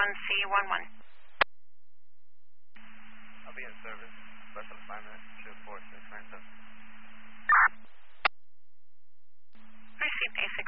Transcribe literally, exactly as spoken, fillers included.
M C one one. I'll be in service. Special assignment two four six nine seven.